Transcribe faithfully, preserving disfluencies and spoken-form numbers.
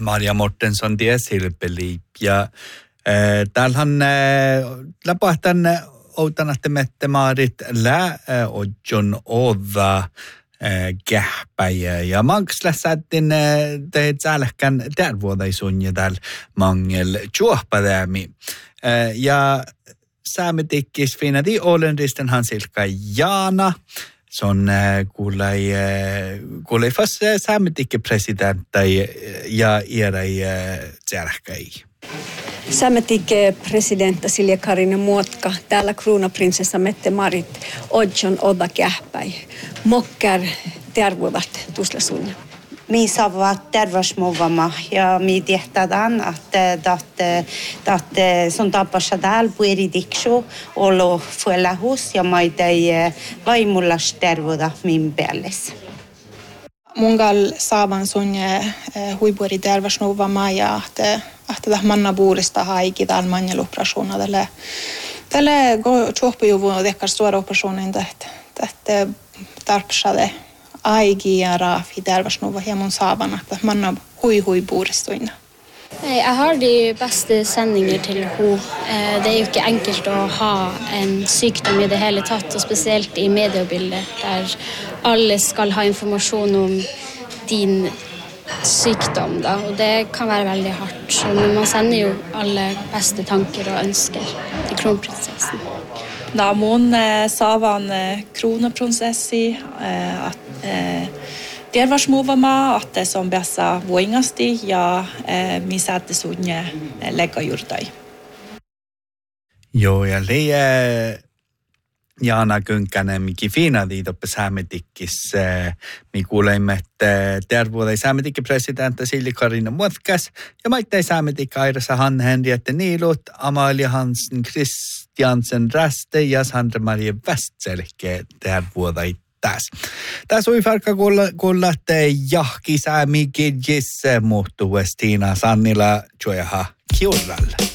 Maria Mortensson Silpeli ja äh, täällähän äh, läpähtän outanatte mettemaarit lää äh, ojon ova äh, kähpäjä ja manks lässättin äh, teet säälläkään tärvuodaisun ja täällä mangel juohpadäämi äh, ja säämetikkis finadi Ålendristen Hansilka Jaana. Se on kuulai kuulai fast säämetikke presidentti ja iärai tjärkäi. Säämetikke presidentti Silja Karina Muotka, täällä kruunaprinsessa Mette-Marit Odjon Oda Kähpäi. Mokkär tervuvat tuslasunja. Mi saavat terveysmuovama ja mi tehtädään, että että sun tapassa täällä pueridiksu olo fuelahus ja maitei vaimullas terveyda min päällessä. Mungal saavan sun huipueri terveysmuovama ja että että manna puolesta haiki täällä manjeloperationer tälle tälle chuoppujuvu tehkar stora operationen että että tarpsade aigi ja raafi terveysnuva hieman saavana, että manna hui hui puuristuina. Jag har de bästa sändningar till H. Det är ju inte enkelt att ha en sjukdom i det hela tatt, och speciellt i mediebildet där alla ska ha information om din sjukdom då, och det kan vara väldigt hårt. Men man sänder ju alla bästa tankar och önskar till kronprinsessan. Da mun saavan kruunaprinsessi att terveysmuovama, että se on päässä voingasti ja mi saatte sunne lägga jurtai. Joo, ja leija Jaana Könkänen, mikä fina diitoppe säämetikkis, mi kuulemme, että tervuudei säämetikki presidentti Silja Karina Muotkas ja maittai säämetikki Airassa Hanne Henriette Niilut, Amalia Hansen Christiansen Raste ja Sandra Maria Westselke tervuudei tässä. Tässä on farkka kuulla, että jahki säämi kidjissä muuttuu Stina Sannila Jojaha Kiurralle.